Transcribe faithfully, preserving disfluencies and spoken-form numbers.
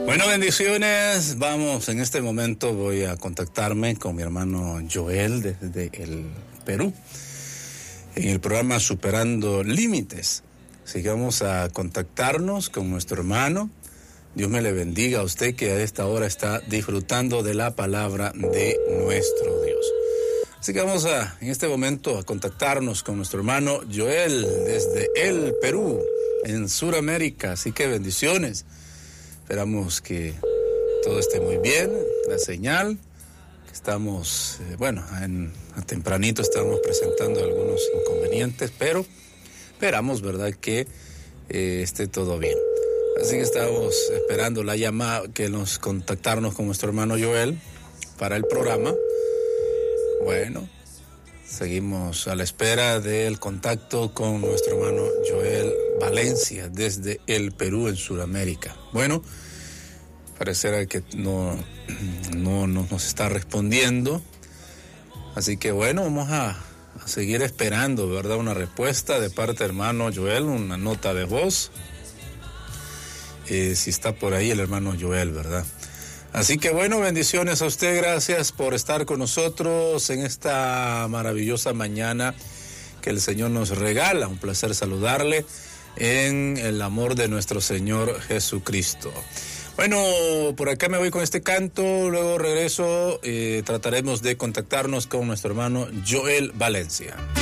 Bueno, bendiciones. Vamos, en este momento voy a contactarme con mi hermano Joel desde el Perú, en el programa Superando Límites. Así que vamos a contactarnos con nuestro hermano. Dios me le bendiga a usted que a esta hora está disfrutando de la palabra de nuestro Dios. Así que vamos a, en este momento, a contactarnos con nuestro hermano Joel desde el Perú, en Sudamérica. Así que bendiciones. Esperamos que todo esté muy bien, la señal, que estamos, eh, bueno, en, a tempranito estamos presentando algunos inconvenientes, pero esperamos, ¿verdad?, que eh, esté todo bien. Así que estamos esperando la llamada, que nos contactarnos con nuestro hermano Joel para el programa. Bueno, seguimos a la espera del contacto con nuestro hermano Joel Valencia desde el Perú en Sudamérica. Bueno, parecerá que no, no, no nos está respondiendo. Así que bueno, vamos a, a seguir esperando, ¿verdad? Una respuesta de parte del hermano Joel, una nota de voz. Eh, si está por ahí el hermano Joel, ¿verdad? Así que bueno, bendiciones a usted, gracias por estar con nosotros en esta maravillosa mañana que el Señor nos regala. Un placer saludarle en el amor de nuestro Señor Jesucristo. Bueno, por acá me voy con este canto, luego regreso, eh, trataremos de contactarnos con nuestro hermano Joel Valencia.